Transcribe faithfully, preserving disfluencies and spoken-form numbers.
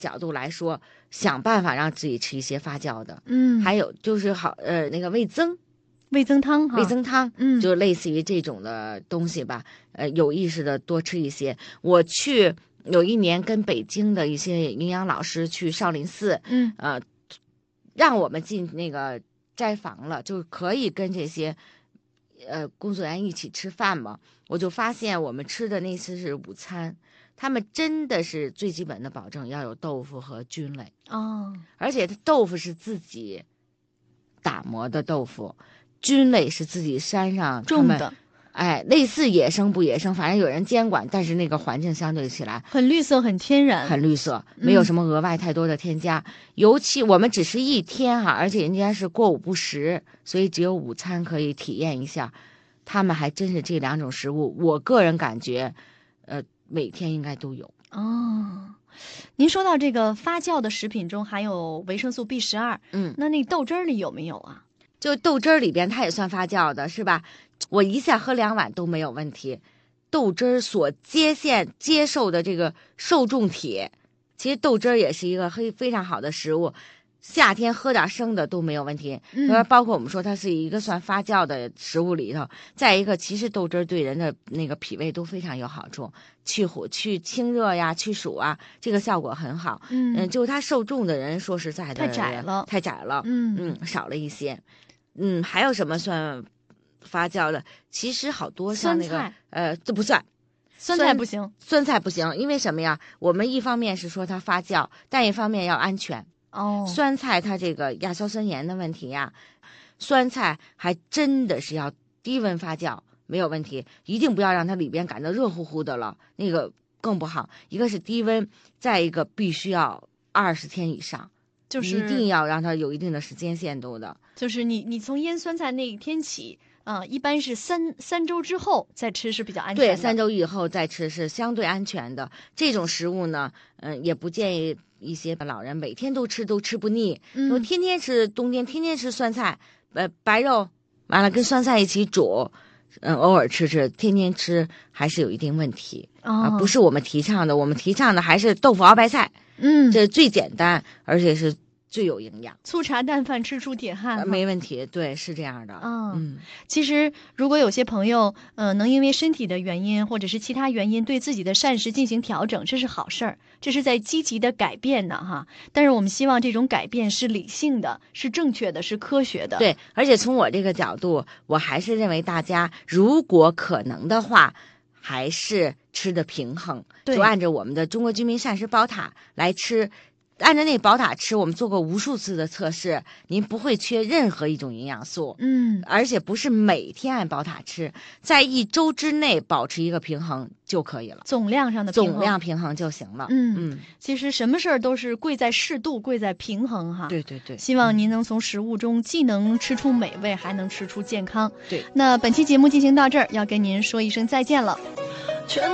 角度来说，想办法让自己吃一些发酵的。 嗯， 还有就是好呃那个味增。 味增汤哈， 味增汤， 嗯， 就类似于这种的东西吧，呃，有意识的多吃一些。我去有一年跟北京的一些营养老师去少林寺， 嗯， 呃，让我们进那个斋房了，就可以跟这些呃工作人员一起吃饭嘛。我就发现我们吃的那次是午餐，他们真的是最基本的保证要有豆腐和菌类哦， 而且豆腐是自己打磨的豆腐。菌类是自己山上种的， 哎，类似野生不野生，反正有人监管，但是那个环境相对起来很绿色，很天然， 很绿色，没有什么额外太多的添加。嗯、尤其我们只是一天哈，而且人家是过午不食，所以只有午餐可以体验一下。他们还真是这两种食物，我个人感觉，呃，每天应该都有哦。您说到这个发酵的食品中含有维生素 B 十二， 嗯， 那那豆汁儿里有没有啊？ 就豆汁儿里边它也算发酵的是吧？我一下喝两碗都没有问题。豆汁儿所接线接受的这个受众体，其实豆汁儿也是一个非非常好的食物，夏天喝点生的都没有问题。嗯，包括我们说它是一个算发酵的食物里头，再一个其实豆汁儿对人的那个脾胃都非常有好处，去火去清热呀，去暑啊，这个效果很好。嗯、呃，就它受众的人说实在的太窄了， 太窄了。 嗯嗯，少了一些。嗯，还有什么算发酵的？其实好多像那个呃，这不算， 酸菜不行， 酸菜不行，因为什么呀？我们一方面是说它发酵，但一方面要安全。 哦， 酸菜它这个亚硝酸盐的问题呀，酸菜还真的是要低温发酵没有问题，一定不要让它里边感到热乎乎的了，那个更不好。一个是低温，再一个必须要二十天以上。就是一定要让它有一定的时间限度的， 就是你你从腌酸菜那一天起，啊、呃，一般是三三周之后再吃是比较安全的。 对，三周以后再吃是相对安全的。这种食物呢，嗯、呃，也不建议一些老人每天都吃都吃不腻，嗯，说天天吃，冬天天天吃酸菜，呃，白肉完了跟酸菜一起煮，嗯，偶尔吃吃，天天吃还是有一定问题啊、哦呃，不是我们提倡的。我们提倡的还是豆腐熬白菜。嗯，这最简单，而且是最有营养。 粗茶淡饭吃出铁汉、 呃，没问题，对，是这样的。 嗯嗯，其实如果有些朋友，呃，能因为身体的原因或者是其他原因对自己的膳食进行调整，这是好事儿，这是在积极的改变呢，哈。但是我们希望这种改变是理性的，是正确的，是科学的。 对，而且从我这个角度，我还是认为大家如果可能的话，还是吃的平衡，就按照我们的中国居民膳食宝塔来吃，按照那宝塔吃，我们做过无数次的测试，您不会缺任何一种营养素，嗯，而且不是每天按宝塔吃，在一周之内保持一个平衡就可以了， 总量上的平衡， 总量平衡就行了。 嗯嗯，其实什么事儿都是贵在适度，贵在平衡哈。 对对对， 希望您能从食物中既能吃出美味，还能吃出健康。 对， 那本期节目进行到这儿，要跟您说一声再见了。